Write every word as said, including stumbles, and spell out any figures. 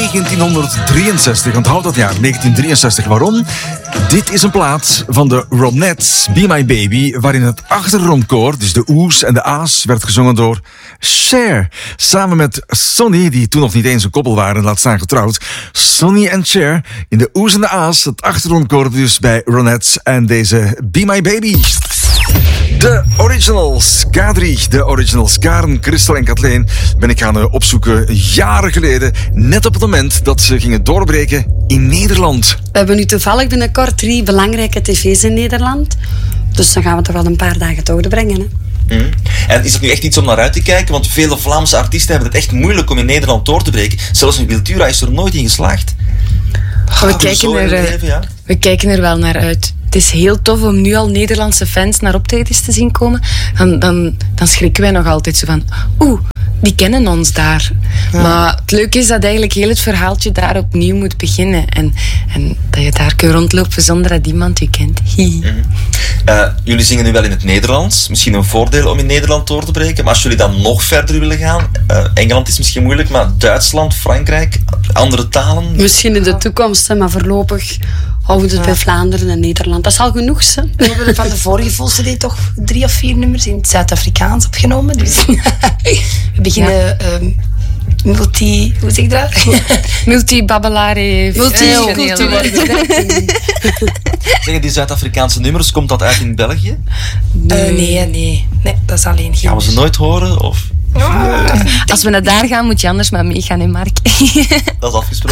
negentienhonderddrieënzestig. Onthoud dat jaar, negentien drieënzestig. Waarom? Dit is een plaat van de Ronettes, Be My Baby, waarin het achtergrondkoor, dus de oes en de a's, werd gezongen door Cher. Samen met Sonny, die toen nog niet eens een koppel waren, laat staan getrouwd. Sonny en Cher in de oes en de a's, het achtergrondkoor dus bij Ronettes en deze Be My Baby. De originals, K drie, de originals, Karen, Christel en Kathleen, ben ik gaan opzoeken jaren geleden, net op het moment dat ze gingen doorbreken in Nederland. We hebben nu toevallig binnenkort drie belangrijke tv's in Nederland, dus dan gaan we toch wel een paar dagen doorbrengen, hè. Mm. En is het nu echt iets om naar uit te kijken? Want vele Vlaamse artiesten hebben het echt moeilijk om in Nederland door te breken. Zelfs in Wiltura is er nooit in geslaagd. Oh, we, kijken er, leven, ja? we kijken er wel naar uit. Het is heel tof om nu al Nederlandse fans naar optredens te zien komen. Dan, dan, dan schrikken wij nog altijd zo van... Oeh, die kennen ons daar. Ja. Maar het leuke is dat eigenlijk heel het verhaaltje daar opnieuw moet beginnen. En, en dat je daar kunt rondlopen zonder dat iemand u kent. Mm-hmm. Uh, jullie zingen nu wel in het Nederlands. Misschien een voordeel om in Nederland door te breken. Maar als jullie dan nog verder willen gaan... Uh, Engeland is misschien moeilijk, maar Duitsland, Frankrijk, andere talen... Misschien in de toekomst, hè, maar voorlopig... houden we het bij Vlaanderen en Nederland. Dat is al genoeg, hè? We hebben van de vorige Vol-C D toch drie of vier nummers in het Zuid-Afrikaans opgenomen. Dus we beginnen ja. um, multi... Hoe zeg ik dat? Multi-babbelare... Multi-cultureel. Zeggen die Zuid-Afrikaanse nummers, komt dat uit in België? Nee, uh, nee, nee. Nee, dat is alleen geen... Gaan we ze nooit horen? Of... Oh. Als we naar daar gaan, moet je anders maar meegaan, hè, Mark? Dat is afgesproken.